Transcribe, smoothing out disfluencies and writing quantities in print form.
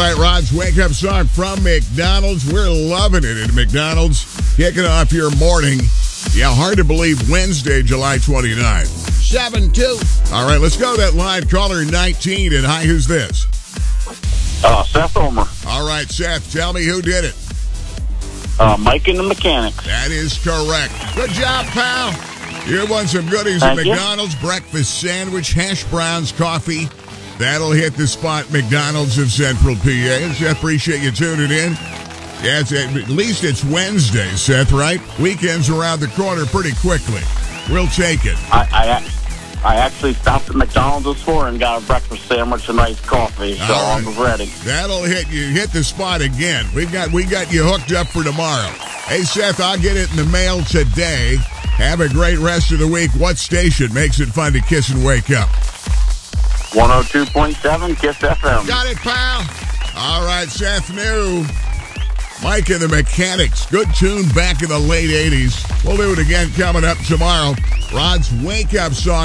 right, Rod's wake-up song from McDonald's. We're loving it at McDonald's. Kicking off your morning. Yeah, hard to believe Wednesday, July 29th. 7-2. All right, let's go. That line, caller 19. And hi, who's this? Seth Omer. All right, Seth, tell me who did it. Mike and the Mechanics. That is correct. Good job, pal. You won some goodies Thank at you. McDonald's. Breakfast sandwich, hash browns, coffee. That'll hit the spot, McDonald's of Central PA. Seth, appreciate you tuning in. Yeah, at least it's Wednesday, Seth, right? Weekends around the corner pretty quickly. We'll take it. I actually stopped at McDonald's this morning and got a breakfast sandwich and iced coffee, so All right. I'm ready. That'll hit you. Hit the spot again. We got you hooked up for tomorrow. Hey, Seth, I'll get it in the mail today. Have a great rest of the week. What station makes it fun to kiss and wake up? 102.7 KISS FM. Got it, pal. All right, Seth New. Mike and the Mechanics. Good tune back in the late 80s. We'll do it again coming up tomorrow. Rod's wake-up song.